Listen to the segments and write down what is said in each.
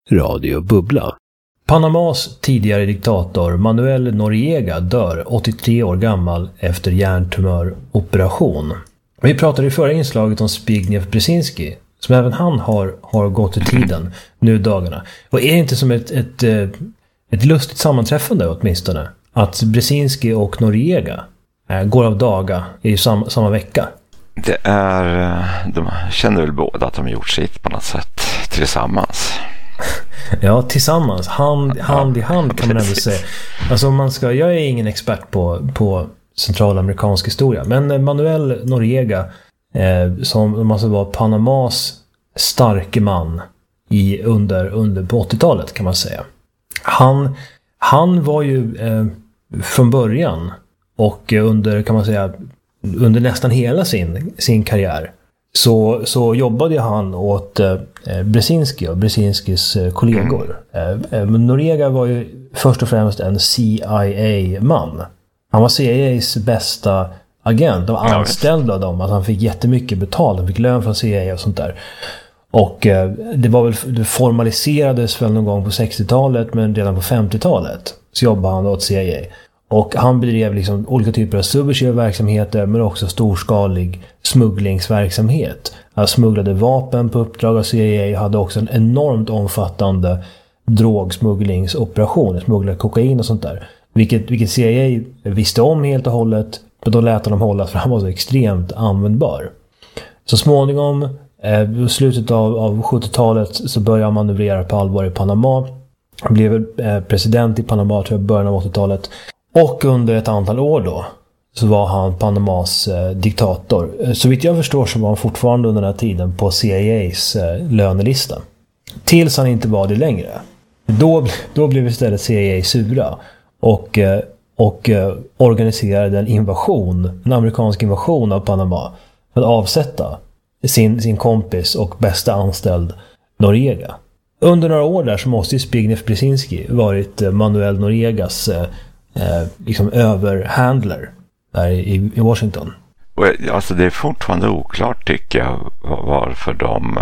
Radio Bubbla. Panamas tidigare diktator Manuel Noriega dör 83 år gammal efter hjärntumöroperation. Vi pratade i förra inslaget om Zbigniew Brzezinski, som även han har gått i tiden nu dagarna. Och är det inte som ett lustigt sammanträffande åtminstone att Brzezinski och Noriega går av daga i samma vecka? Det är, de känner väl båda att de gjort sitt på något sätt tillsammans. Ja, tillsammans, hand i hand kan man ändå säga. Alltså jag är ingen expert på centralamerikansk historia, men Manuel Noriega som alltså var Panamas starke man under på 80-talet kan man säga. Han var ju från början och under kan man säga under nästan hela sin karriär så jobbade han åt Brzezinski och Brzezinskis kollegor. Noriega var ju först och främst en CIA-man. Han var CIAs bästa agent. Han var anställd av dem. Alltså han fick jättemycket betalt. Han fick lön från CIA och sånt där. Och det formaliserades väl någon gång på 60-talet, men redan på 50-talet så jobbade han åt CIA. Och han bedrev liksom olika typer av subversiva verksamheter, men också storskalig smugglingsverksamhet. Han smugglade vapen på uppdrag av CIA, hade också en enormt omfattande drogsmugglingsoperation, smugglade kokain och sånt där. Vilket CIA visste om helt och hållet, men då lät han hålla för han var så extremt användbar. Så småningom, i slutet av 70-talet så började han manövrera på allvar i Panama. Han blev president i Panama tror jag början av 80-talet. Och under ett antal år då så var han Panamas diktator. Så vitt jag förstår så var han fortfarande under den här tiden på CIAs lönelista. Tills han inte var det längre. Då blev istället CIA sura och organiserade en amerikansk invasion av Panama för att avsätta sin kompis och bästa anställd Noriega. Under några år där så måste ju Zbigniew Brzezinski varit Manuel Noriegas liksom överhandler där i Washington. Alltså det är fortfarande oklart tycker jag varför de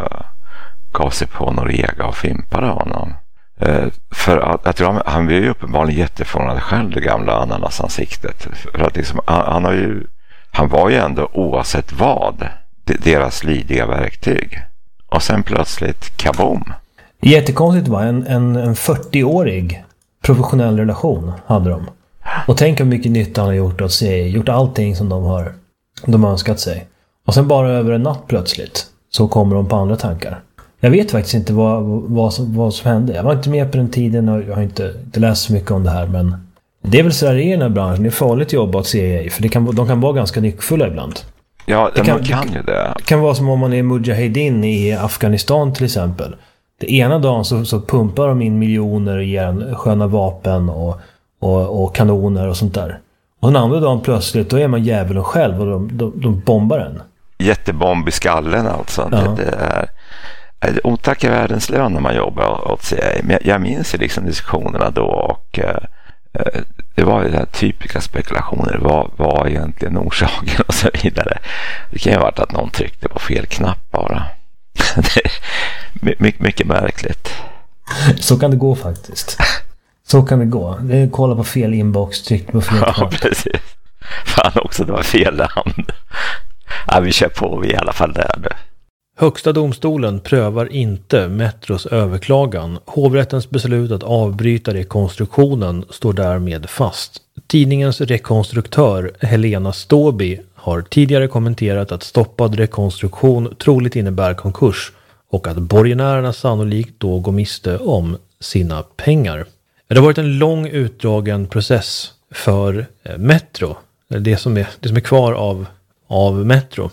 gav sig på Noriega och fimpade honom. För att han blev ju uppenbarligen jätteförvånad själv, det gamla ananasansiktet. För att liksom, han var ju ändå oavsett vad deras lydiga verktyg. Och sen plötsligt kaboom. Jättekonstigt var en 40-årig professionell relation hade de. Och tänk hur mycket nytta han har gjort åt sig. Gjort allting som de har önskat sig. Och sen bara över en natt plötsligt så kommer de på andra tankar. Jag vet faktiskt inte vad som hände. Jag var inte med på den tiden och jag har inte läst så mycket om det här. Men det är väl så här i den här branschen. Det är farligt jobb åt CIA. För de kan vara ganska nyckfulla ibland. Ja, de kan ju det. Det kan vara som om man är mujahedin i Afghanistan till exempel. Det ena dagen så pumpar de in miljoner och ger en sköna vapen och kanoner och sånt där. Och den andra dagen plötsligt, då är man djävulen själv och de bombar den. Jättebomb i skallen alltså. Ja. Det är otacka världens lön när man jobbar åt CIA. Men jag minns ju liksom diskussionerna då och det var ju det här typiska spekulationer. Vad var egentligen orsaken och så vidare. Det kan ju ha varit att någon tryckte på fel knapp bara. Det är mycket märkligt. Så kan det gå faktiskt. Så kan det gå. Det är kolla på fel inbox, tryck på fel knapp. Ja, precis. Fan också, det var fel land. Ja, vi kör på, vi är i alla fall där nu. Högsta domstolen prövar inte Metros överklagan. Hovrättens beslut att avbryta rekonstruktionen står därmed fast. Tidningens rekonstruktör Helena Ståby har tidigare kommenterat att stoppad rekonstruktion troligt innebär konkurs och att borgenärerna sannolikt då går miste om sina pengar. Det har varit en lång utdragen process för Metro. Det som är kvar av Metro.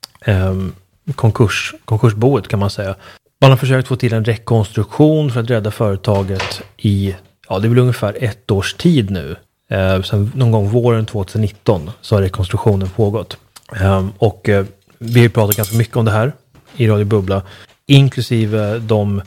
Konkursboet kan man säga. Man har försökt få till en rekonstruktion för att rädda företaget det är väl ungefär 1 års tid nu. Sen någon gång våren 2019 så har rekonstruktionen pågått. Och vi har pratat ganska mycket om det här i Radio Bubbla. Inklusive de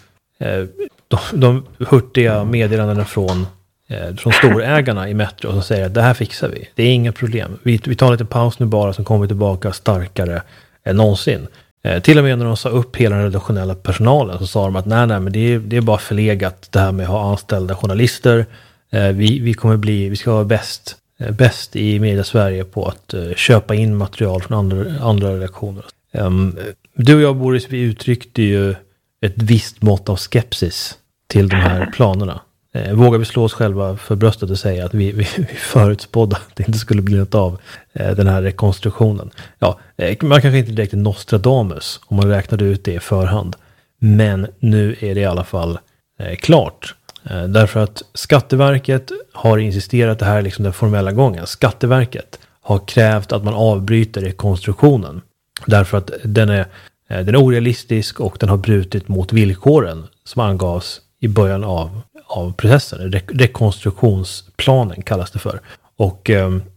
hurtiga meddelandena från storägarna i Metro som säger att det här fixar vi. Det är inga problem. Vi tar lite paus nu bara, så kommer vi tillbaka starkare än någonsin. Till och med när de sa upp hela den redaktionella personalen så sa de att nej men det är bara förlegat det här med att ha anställda journalister. Vi ska vara bäst i media Sverige på att köpa in material från andra redaktioner. Du och jag, Boris, vi uttryckte ju ett visst mått av skepsis till de här planerna. Vågar vi slå oss själva för bröstet och säga att vi förutspådde att det inte skulle bli något av den här rekonstruktionen. Ja, man kanske inte direkt är Nostradamus om man räknade ut det i förhand. Men nu är det i alla fall klart. Därför att Skatteverket har insisterat, det här liksom den formella gången. Skatteverket har krävt att man avbryter rekonstruktionen. Därför att den är orealistisk och den har brutit mot villkoren som angavs i början av processen. Rekonstruktionsplanen kallas det för. Och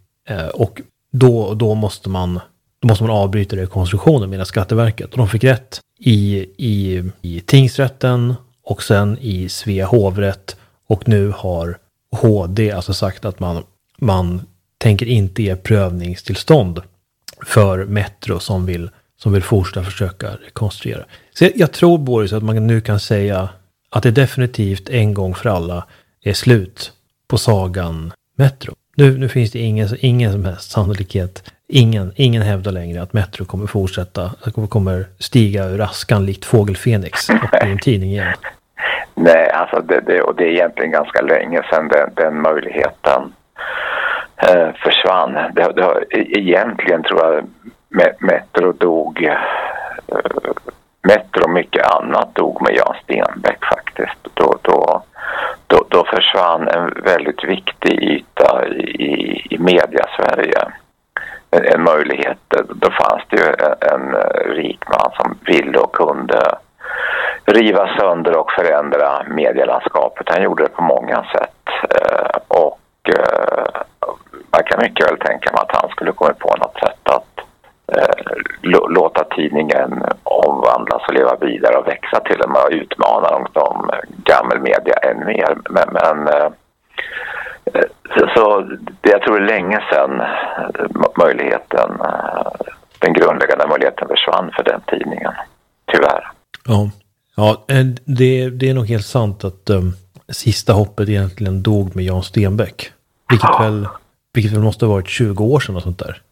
då måste man avbryta rekonstruktionen med Skatteverket. Och de fick rätt i tingsrätten och sen i Svea hovrätt. Och nu har HD alltså sagt att man tänker inte ge prövningstillstånd för Metro som vill fortsätta försöka rekonstruera. Så jag tror, Boris, att man nu kan säga att det definitivt en gång för alla är slut på sagan Metro. Nu finns det ingen som helst sannolikhet. Ingen hävdar längre att Metro kommer fortsätta. Att kommer stiga ur askan likt Fågel Fenix och bli en tidning igen. Nej, alltså det är egentligen ganska länge sedan den möjligheten försvann. Egentligen tror jag Metro dog. Metro och mycket annat dog med Jan Stenbeck faktiskt. Då försvann en väldigt viktig yta i media Sverige. En möjlighet. Då fanns det ju en rik man som ville och kunde riva sönder och förändra medielandskapet. Han gjorde det på många sätt. Och man kan mycket väl tänka mig att han skulle komma på något sätt att låta tidningen omvandlas och leva vidare och växa till och med utmana de gammal media än mer. Men så jag tror det är länge sedan den grundläggande möjligheten försvann för den tidningen. Tyvärr. Ja, det är nog helt sant att sista hoppet egentligen dog med Jan Stenbeck. Vilket väl måste ha varit 20 år sedan och sånt där.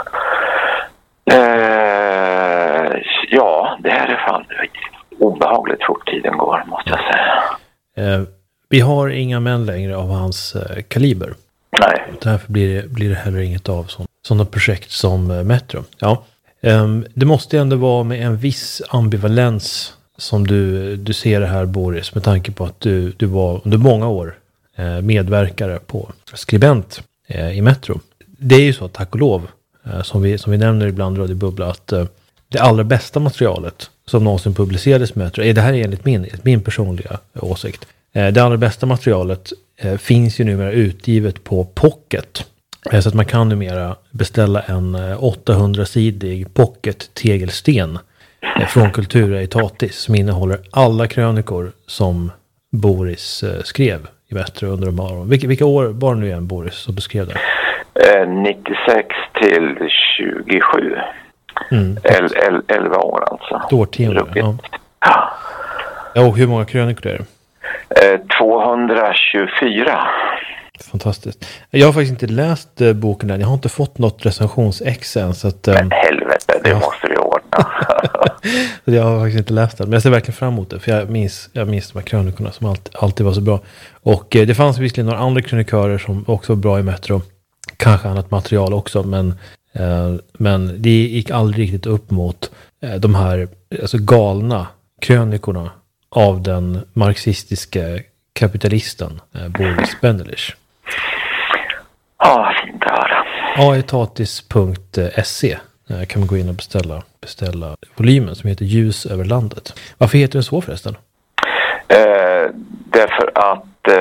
Ja, det här är fan obehagligt fort tiden går, måste jag säga. Vi har inga män längre av hans kaliber. Nej. Därför blir det heller inget av sådana projekt som Metro. Ja. Det måste ändå vara med en viss ambivalens som du ser det här, Boris, med tanke på att du var under många år medverkare på skribent i Metro. Det är ju så, tack och lov, som vi nämner ibland Radio Bubbla, att det allra bästa materialet som någonsin publicerades med Metro, det här är enligt min personliga åsikt. Det allra bästa materialet finns ju numera utgivet på Pocket. Så att man kan numera beställa en 800-sidig Pocket-tegelsten från Kultura i Tatis som innehåller alla krönikor som Boris skrev i Metro under de åren. Vilka år var det nu igen, Boris, som du skrev där? 96 till 27. 11 år alltså. Ett årtionde, ja. Och hur många krönikor är det? 224. Fantastiskt. Jag har faktiskt inte läst boken än. Jag har inte fått något recensionsex än. Så att, men helvete, det måste vi ordna. Jag har faktiskt inte läst den. Men jag ser verkligen fram emot det. För jag minns de här krönikorna som alltid var så bra. Och det fanns visserligen några andra krönikörer som också var bra i Metro. Kanske annat material också. Men det gick aldrig riktigt upp mot de här alltså galna krönikorna av den marxistiska kapitalisten Boris Bendelich. Ja, fint att höra. aetatis.se kan man gå in och beställa volymen som heter Ljus över landet. Varför heter den så förresten? Därför att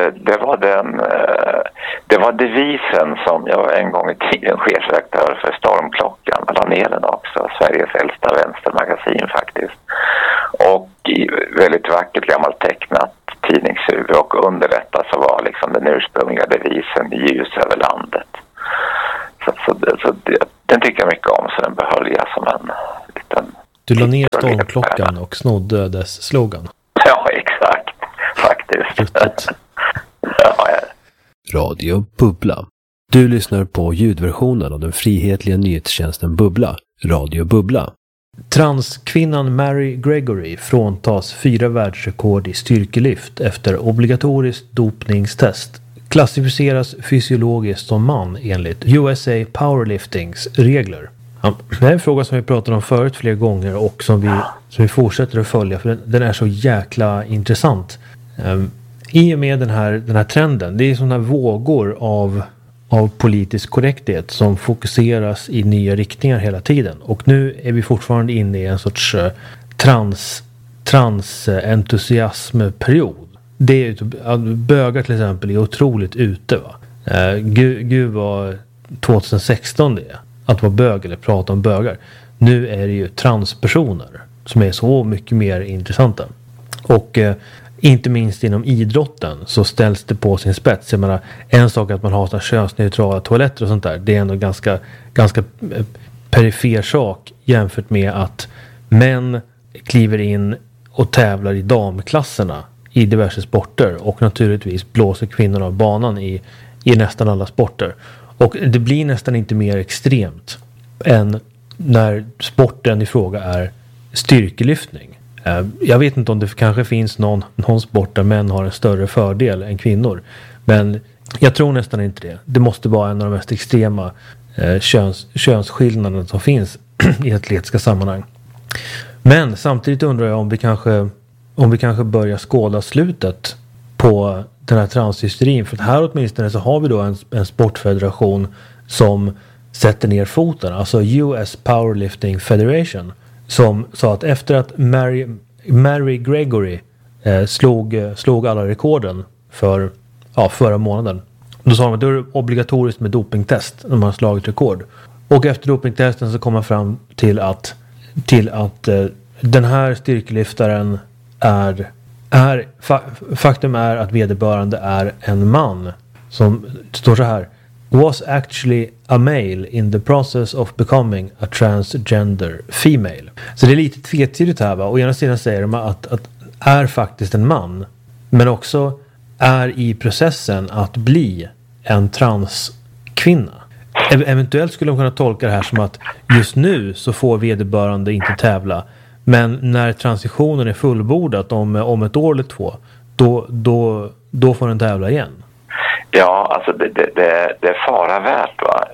det var devisen som jag var en gång i tiden chefredaktör för Stormklockan. Jag la ner den också, Sveriges äldsta vänstermagasin faktiskt. Och väldigt vackert gammalt tecknat tidningshuvud, och under detta så var liksom den ursprungliga devisen Ljus över landet. Så den tycker jag mycket om, så den behöll jag som en liten Du la ner stormklockan och snodde dess slogan. Ja, exakt. Faktiskt. Ja. Radio Bubbla. Du lyssnar på ljudversionen av den frihetliga nyhetstjänsten Bubbla. Radio Bubbla. Transkvinnan Mary Gregory fråntas 4 världsrekord i styrkelyft efter obligatoriskt dopningstest. Klassificeras fysiologiskt som man enligt USA Powerliftings regler. Ja, det är en fråga som vi pratade om förut flera gånger och som vi fortsätter att följa, för den är så jäkla intressant. I och med den här trenden, det är sådana vågor av politisk korrekthet som fokuseras i nya riktningar hela tiden. Och nu är vi fortfarande inne i en sorts transentusiasmperiod. Det är ju bögar till exempel är otroligt ute, va. Gud var 2016 det. Att vara bög eller prata om bögar. Nu är det ju transpersoner som är så mycket mer intressanta. Och inte minst inom idrotten så ställs det på sin spets. Jag menar, en sak att man har så könsneutrala toaletter och sånt där. Det är ändå ganska perifer sak jämfört med att män kliver in och tävlar i damklasserna i diverse sporter. Och naturligtvis blåser kvinnorna av banan i nästan alla sporter. Och det blir nästan inte mer extremt än när sporten i fråga är styrkelyftning. Jag vet inte om det kanske finns någon sport där män har en större fördel än kvinnor. Men jag tror nästan inte det. Det måste vara en av de mest extrema könsskillnaderna som finns i atletiska sammanhang. Men samtidigt undrar jag om vi kanske börjar skåda slutet på den här transhysterin. För att här åtminstone så har vi då en sportfederation som sätter ner foten. Alltså US Powerlifting Federation. Som sa att efter att Mary Gregory slog alla rekorden förra månaden. Då sa de att det är obligatoriskt med dopingtest när man har slagit rekord. Och efter dopingtesten så kom man fram till att den här styrkelyftaren faktum är att vederbörande är en man som står så här: was actually a male in the process of becoming a transgender female. Så det är lite tvetydigt här, va? Å ena sidan säger de att är faktiskt en man, men också är i processen att bli en transkvinna. Eventuellt skulle de kunna tolka det här som att just nu så får vederbörande inte tävla, men när transitionen är fullbordat om ett år eller 2, då får den tävla igen. Ja, alltså det är fara värt, va?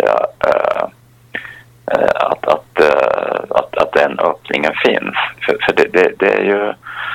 Att den öppningen finns. För det är ju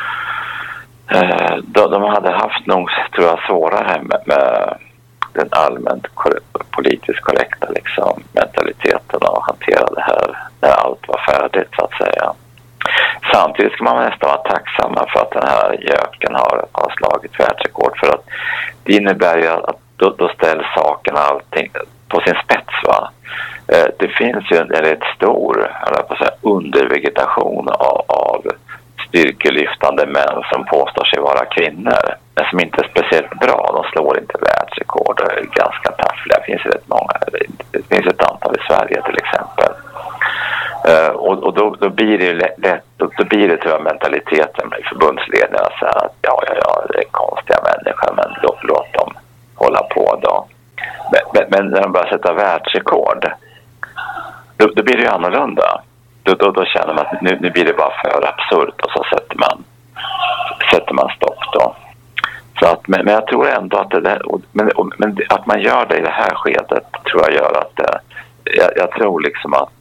de hade haft nog, tror jag, svårare med den allmänt politiskt korrekta liksom, mentaliteten och hantera det här när allt var färdigt, så att säga. Samtidigt ska man nästan vara tacksamma för att den här göken har slagit världsrekord, för att det innebär ju att då ställs saken allting på sin spets, va. Det finns ju en rätt stor undervegetation av styrkelyftande män som påstår sig vara kvinnor, men som inte är speciellt bra. De slår inte världsrekord, är ganska taffliga. Det finns rätt många. Det finns ett antal i Sverige till exempel. Och då blir det ju lätt, då blir det tyvärr mentaliteten med förbundsledningen att säga att ja, det är konstiga människor, men låt dem hålla på då. Men när de börjar sätta världsrekord, då blir det ju annorlunda. Då känner man att nu blir det bara för absurt, och så sätter man stopp då. Så att, men jag tror ändå att men att man gör det i det här skedet tror jag gör att jag tror liksom att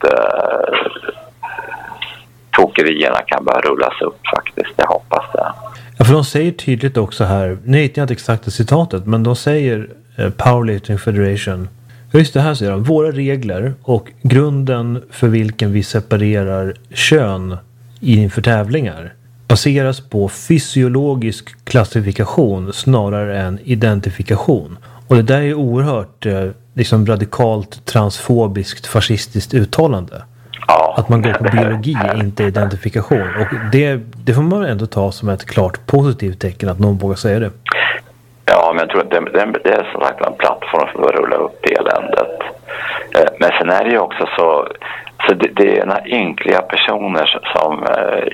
tokerierna kan börja rullas upp faktiskt. Jag hoppas det. Ja, för de säger tydligt också här, nu hittar jag inte exakt citatet, men de säger Powerlifting Federation. Just det här säger de: våra regler och grunden för vilken vi separerar kön inför tävlingar baseras på fysiologisk klassifikation snarare än identifikation. Och det där är oerhört liksom radikalt transfobiskt fascistiskt uttalande. Ja, att man går på biologi, inte identifikation. Och det får man ändå ta som ett klart positivt tecken att någon vågar säga det. Ja, men jag tror att det är som sagt en plattform för att rulla upp det eländet. Men sen är det ju också så Så det är några ynkliga personer som